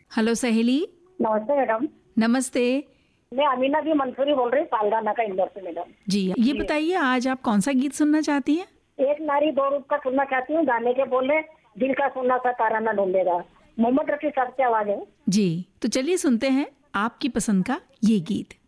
Hello सहेली। नमस्ते madam. नमस्ते मैं अमीना भी मंसूरी बोल रही हूँ, पालगाना का इंदौर से मैडम। जी, ये बताइए आज आप कौन सा गीत सुनना चाहती हैं? एक नारी दो रूप का सुनना चाहती हूँ, गाने के बोले दिल का सुनना सा तारा न ढूंढेगा। मोहम्मद रफी साहब की आवाज है। जी, तो चलिए सुनते हैं आपकी पसंद का ये गीत।